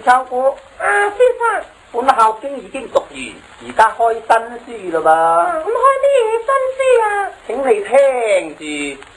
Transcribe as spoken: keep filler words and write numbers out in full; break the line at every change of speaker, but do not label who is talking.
秋姑，
啊，先生，
本孝經已經讀完，而家開新書嘞噃。
啊，咁開啲嘢新書啊？
請你聽住。